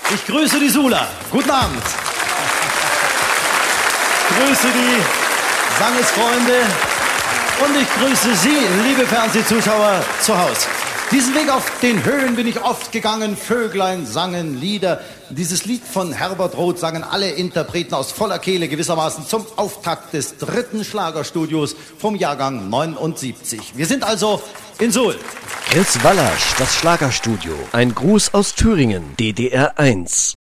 Ich grüße die Sula. Guten Abend. Ich grüße die Sangesfreunde und ich grüße Sie, liebe Fernsehzuschauer zu Hause. Diesen Weg auf den Höhen bin ich oft gegangen, Vöglein sangen Lieder. Dieses Lied von Herbert Roth sangen alle Interpreten aus voller Kehle gewissermaßen zum Auftakt des 3. Schlagerstudios vom Jahrgang 79. Wir sind also in Suhl. Chris Wallasch, das Schlagerstudio. Ein Gruß aus Thüringen, DDR 1.